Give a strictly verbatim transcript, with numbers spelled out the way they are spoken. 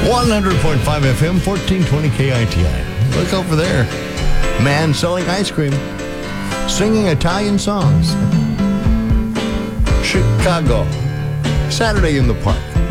one hundred point five F M, fourteen twenty K I T I. Look over there. Man selling ice cream, singing Italian songs. Chicago. Saturday in the Park.